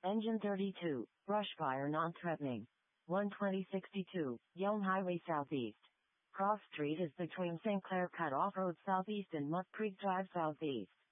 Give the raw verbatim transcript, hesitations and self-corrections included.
Engine thirty-two, brush fire non-threatening. one twenty sixty-two, Yelm Highway Southeast. Cross Street is between Saint Clair Cut Off Road Southeast and Musk Creek Drive Southeast.